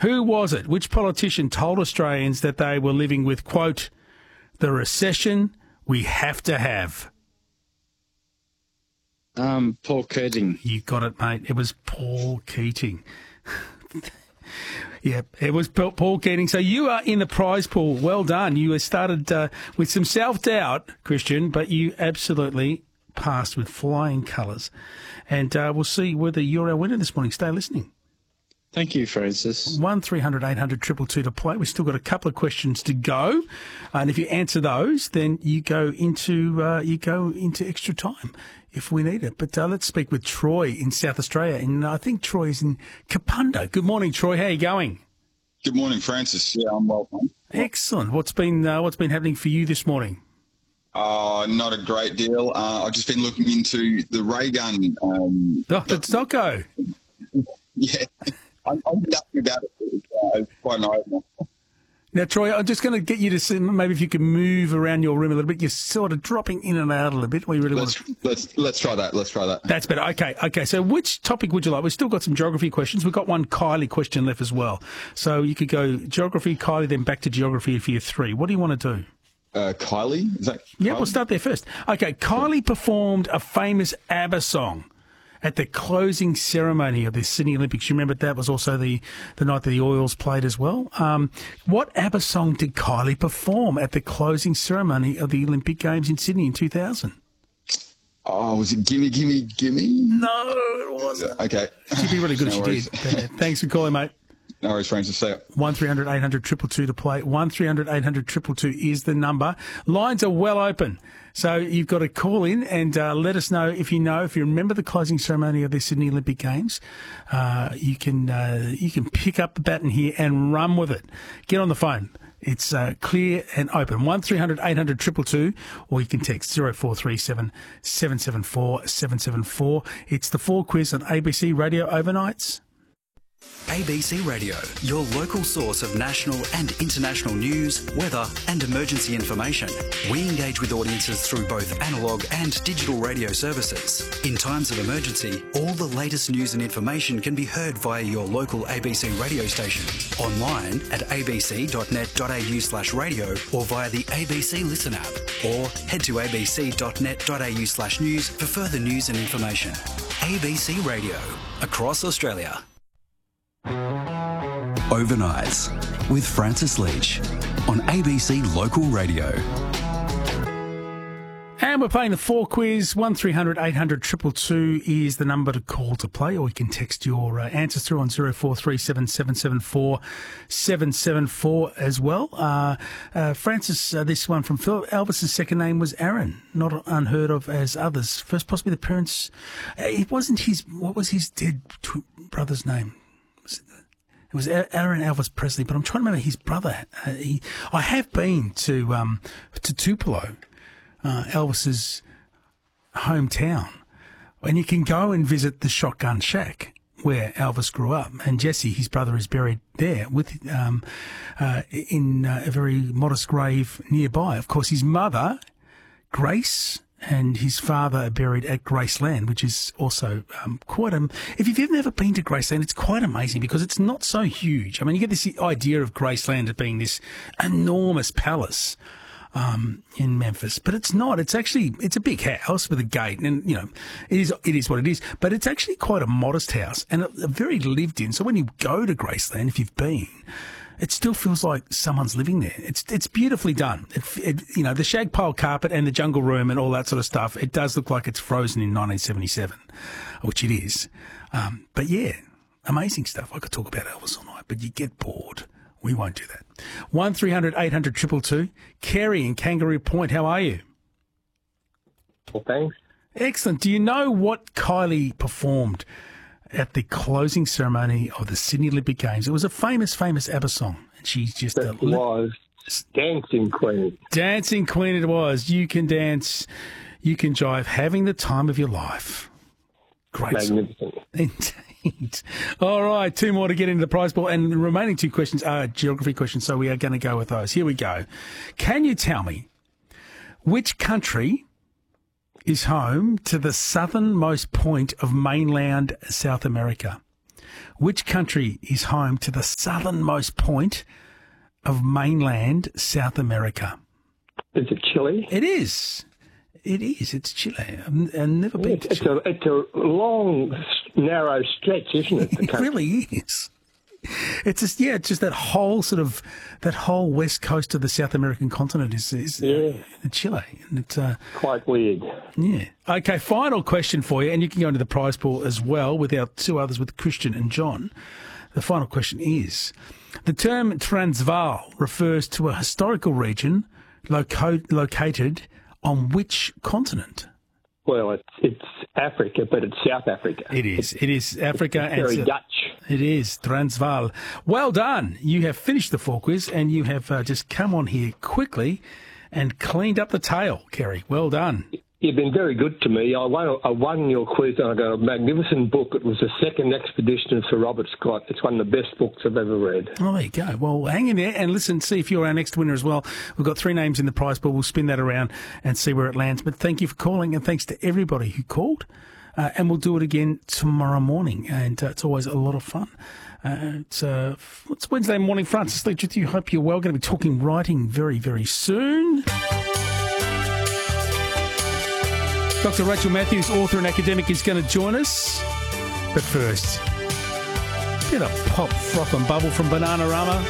Who was it? Which politician told Australians that they were living with, quote, the recession we have to have? Paul Keating. You got it, mate. It was Paul Keating. Yeah, it was Paul Keating. So you are in the prize pool. Well done. You started with some self-doubt, Christian, but you absolutely passed with flying colours. And we'll see whether you're our winner this morning. Stay listening. Thank you, Francis. 1300 800 222 to play. We've still got a couple of questions to go, and if you answer those, then you go into extra time if we need it. But let's speak with Troy in South Australia, and I think Troy is in Kapunda. Good morning, Troy. How are you going? Good morning, Francis. Yeah, I'm well, thanks. Excellent. What's been happening for you this morning? Not a great deal. I've just been looking into the ray gun. Let's not go. Yeah. I'm nothing about it. It's quite an eye-opener. Now, Troy, I'm just going to get you to see, maybe if you can move around your room a little bit. You're sort of dropping in and out a little bit. We really let's try that. Let's try that. That's better. Okay. So which topic would you like? We've still got some geography questions. We've got one Kylie question left as well. So you could go geography, Kylie, then back to geography for your three. What do you want to do? Kylie? Is that Kylie? Yeah, we'll start there first. Okay, Kylie performed a famous ABBA song at the closing ceremony of the Sydney Olympics. You remember that was also the night that the Oils played as well. What ABBA song did Kylie perform at the closing ceremony of the Olympic Games in Sydney in 2000? Oh, was it Gimme, Gimme, Gimme? No, it wasn't. Okay. She'd be really good if she did. Thanks for calling, mate. No worries, Francis. See ya. 1300 800 222 to play. 1300 800 222 is the number. Lines are well open. So you've got to call in and let us know if you remember the closing ceremony of the Sydney Olympic Games. You can pick up the baton here and run with it. Get on the phone. It's clear and open. 1300 800 222, or you can text 0437 774 774. It's the 4 quiz on ABC Radio Overnights. ABC Radio, your local source of national and international news, weather and emergency information. We engage with audiences through both analogue and digital radio services. In times of emergency, all the latest news and information can be heard via your local ABC radio station, online at abc.net.au/radio or via the ABC Listen app, or head to abc.net.au/news for further news and information. ABC Radio, across Australia. Overnights with Francis Leach on ABC Local Radio. And we're playing the 4 quiz. 1300 800 222 is the number to call to play, or you can text your answers through on 0437 774 774 as well. Francis, this one from Phil. Elvis's second name was Aaron, not unheard of as others. First, possibly the parents. It wasn't his. What was his dead brother's name? It was Aaron Elvis Presley, but I'm trying to remember his brother. I have been to Tupelo, Elvis's hometown, and you can go and visit the Shotgun Shack where Elvis grew up, and Jesse, his brother, is buried there with in a very modest grave nearby. Of course, his mother, Grace, and his father are buried at Graceland, which is also quite if you've never been to Graceland, it's quite amazing because it's not so huge. I mean, you get this idea of Graceland as being this enormous palace in Memphis, but it's not. It's a big house with a gate, and it is what it is. But it's actually quite a modest house and a very lived in. So when you go to Graceland, if you've been, it still feels like someone's living there. It's beautifully done. The shag pile carpet and the jungle room and all that sort of stuff, it does look like it's frozen in 1977, which it is. But yeah, amazing stuff. I could talk about Elvis all night, but you get bored. We won't do that. 1300 800 222. Kerry in Kangaroo Point, how are you? Well, thanks. Excellent. Do you know what Kylie performed at the closing ceremony of the Sydney Olympic Games? It was a famous ABBA song. And she's just was Dancing Queen. Dancing Queen it was. You can dance, you can jive, having the time of your life. Great Magnificent. song. Indeed. All right, 2 more to get into the prize ball, and the remaining 2 questions are geography questions, so we are going to go with those. Here we go. Can you tell me which country is home to the southernmost point of mainland South America? Which country is home to the southernmost point of mainland South America? Is it Chile? It is. It is. It's Chile. I've never been to Chile. It's a long, narrow stretch, isn't it? It really is. It's just that whole west coast of the South American continent is Chile, and it's quite weird. Yeah. Okay. Final question for you, and you can go into the prize pool as well with our two others, with Christian and John. The final question is: the term Transvaal refers to a historical region located on which continent? Well, it's Africa, but it's South Africa. It is. It is Africa. It's very Dutch. It is Transvaal. Well done. You have finished the 4 quiz, and you have just come on here quickly and cleaned up the tail, Kerry. Well done. You've been very good to me. I won your quiz, and I got a magnificent book. It was the second expedition of Sir Robert Scott. It's one of the best books I've ever read. Oh, there you go. Well, hang in there and listen, see if you're our next winner as well. We've got 3 names in the prize pool. We'll spin that around and see where it lands. But thank you for calling, and thanks to everybody who called. And we'll do it again tomorrow morning, and it's always a lot of fun. It's Wednesday morning. Francis Leach with you. Hope you're well. Going to be talking writing very, very soon. Dr. Rachel Matthews, author and academic, is going to join us. But first, get a pop, frock and bubble from Bananarama.